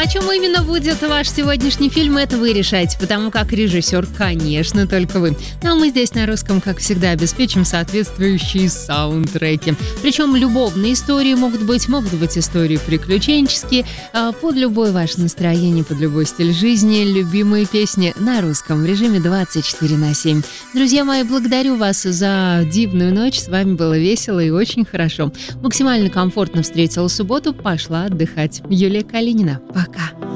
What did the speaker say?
О чем именно будет ваш сегодняшний фильм, это вы решаете, потому как режиссер, конечно, только вы. Ну а мы здесь на русском, как всегда, обеспечим соответствующие саундтреки. Причем любовные истории могут быть истории приключенческие, под любое ваше настроение, под любой стиль жизни, любимые песни на русском в режиме 24/7. Друзья мои, благодарю вас за дивную ночь, с вами было весело и очень хорошо. Максимально комфортно встретила субботу, пошла отдыхать. Юлия Калинина. Пока.